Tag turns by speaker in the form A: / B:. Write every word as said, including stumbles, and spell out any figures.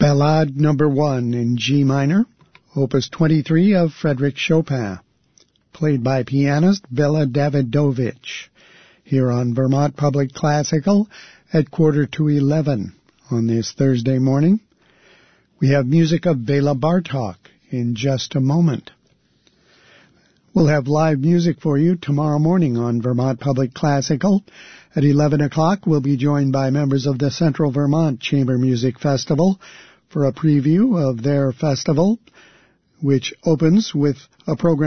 A: Ballade number one in G minor, opus twenty-three of Frédéric Chopin, played by pianist Bela Davidovich, here on Vermont Public Classical at quarter to eleven on this Thursday morning. We have music of Bela Bartok in just a moment. We'll have live music for you tomorrow morning on Vermont Public Classical. At eleven o'clock, we'll be joined by members of the Central Vermont Chamber Music Festival for a preview of their festival, which opens with a program